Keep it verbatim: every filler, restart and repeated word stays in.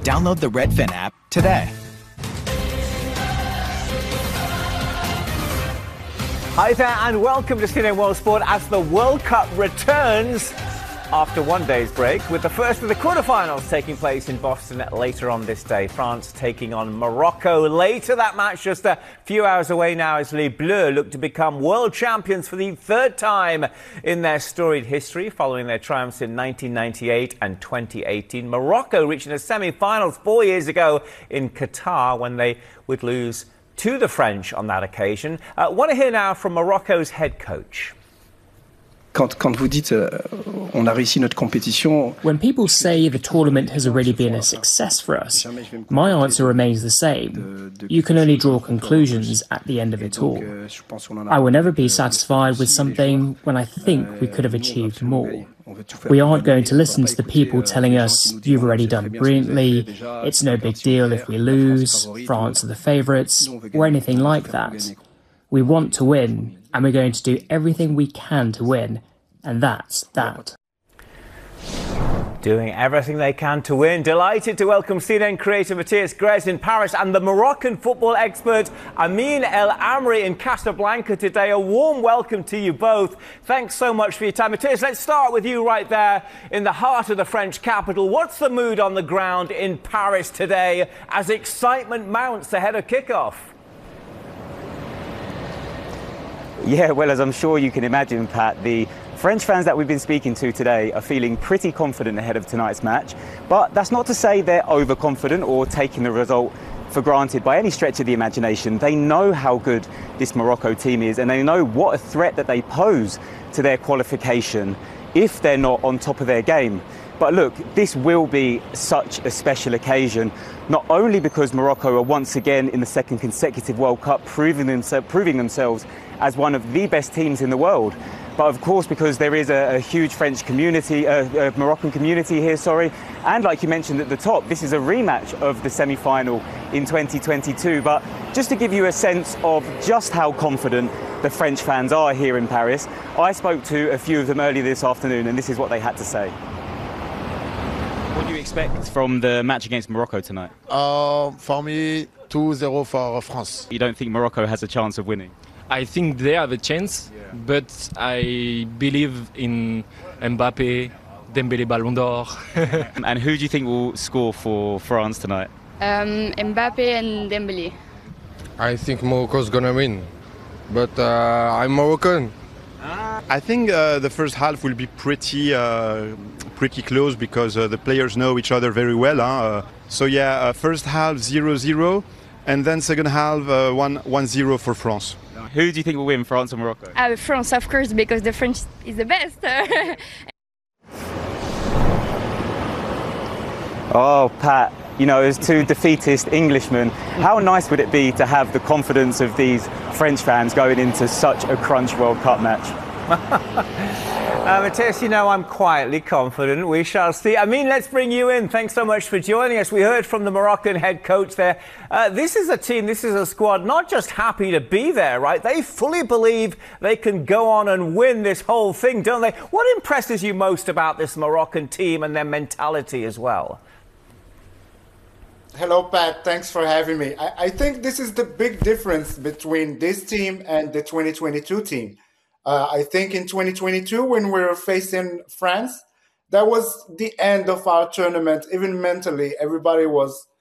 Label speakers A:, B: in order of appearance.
A: Download the Redfin app today.
B: Hi there and welcome to C N N World Sport as the World Cup returns after one day's break, with the first of the quarterfinals taking place in Boston later on this day. France taking on Morocco later. That match just a few hours away now as Les Bleus look to become world champions for the third time in their storied history following their triumphs in nineteen ninety-eight and twenty eighteen. Morocco reaching the semi-finals four years ago in Qatar when they would lose to the French on that occasion. I uh, want to hear now from Morocco's head coach.
C: Quand, quand vous dites euh, on a réussi notre compétition.
D: When people say the tournament has already been a success for us, my answer remains the same. You can only draw conclusions at the end of it all. I will never be satisfied with something when I think we could have achieved more. We aren't going to listen to the people telling us, you've already done brilliantly, it's no big deal if we lose, France are the favourites, or anything like that. We want to win, and we're going to do everything we can to win, and that's that.
B: Doing everything they can to win. Delighted to welcome C N N creator Matthias Grez in Paris and the Moroccan football expert Amin El Amri in Casablanca today. A warm welcome to you both. Thanks so much for your time. Matthias, let's start with you right there in the heart of the French capital. What's the mood on the ground in Paris today as excitement mounts ahead of kickoff?
E: Yeah, well, as I'm sure you can imagine, Pat, the French fans that we've been speaking to today are feeling pretty confident ahead of tonight's match. But that's not to say they're overconfident or taking the result for granted by any stretch of the imagination. They know how good this Morocco team is, and they know what a threat that they pose to their qualification if they're not on top of their game. But look, this will be such a special occasion, not only because Morocco are once again in the second consecutive World Cup, proving, themse proving themselves as one of the best teams in the world, but of course because there is a, a huge French community, a, a Moroccan community here, sorry, and like you mentioned at the top, this is a rematch of the semi-final in twenty twenty-two. But just to give you a sense of just how confident the French fans are here in Paris, I spoke to a few of them earlier this afternoon, and this is what they had to say. What do you expect from the match against Morocco tonight?
F: Uh, for me, two zero for France.
E: You don't think Morocco has a chance of winning?
G: I think they have a chance, yeah. But I believe in Mbappe, Dembélé Ballon d'Or.
E: And who do you think will score for France tonight?
H: Um, Mbappe and Dembélé.
F: I think Morocco's gonna win, but uh, I'm Moroccan.
I: I think uh, the first half will be pretty uh, pretty close because uh, the players know each other very well. Huh? Uh, so yeah, uh, first half zero zero, and then second half uh, one zero for France.
E: Who do you think will win, France or Morocco?
H: Uh, France, of course, because the French is the best.
E: Oh, Pat, you know, as two defeatist Englishmen, how nice would it be to have the confidence of these French fans going into such a crunch World Cup match?
B: uh, Matthias, you know I'm quietly confident. We shall see. I mean, let's bring you in. Thanks so much for joining us. We heard from the Moroccan head coach there. Uh, this is a team, this is a squad not just happy to be there, right? They fully believe they can go on and win this whole thing, don't they? What impresses you most about this Moroccan team and their mentality as well?
J: Hello, Pat. Thanks for having me. I, I think this is the big difference between this team and the twenty twenty-two team. Uh, I think in twenty twenty-two, when we were facing France, that was the end of our tournament. Even mentally, everybody was